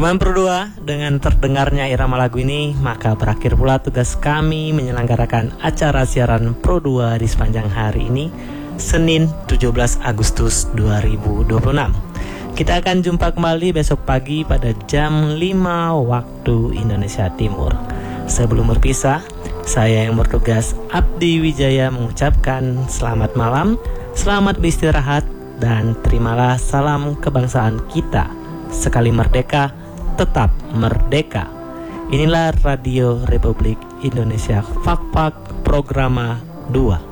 Teman Pro 2, dengan terdengarnya irama lagu ini, maka berakhir pula tugas kami menyelenggarakan acara siaran Pro 2 di sepanjang hari ini, Senin 17 Agustus 2026. Kita akan jumpa kembali besok pagi pada jam 5 waktu Indonesia Timur. Sebelum berpisah, saya yang bertugas Abdi Wijaya mengucapkan selamat malam, selamat beristirahat, dan terimalah salam kebangsaan kita. Sekali merdeka, tetap merdeka. Inilah Radio Republik Indonesia, Fak Programa 2.